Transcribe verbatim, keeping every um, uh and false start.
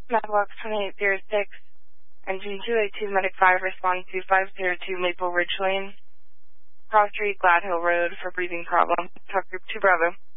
Medbox twenty-eight oh six, Engine two eight two, Medic five, respond to five oh two Maple Ridge Lane, Cross Street, Glad Hill Road for breathing problem. Talk Group two Bravo.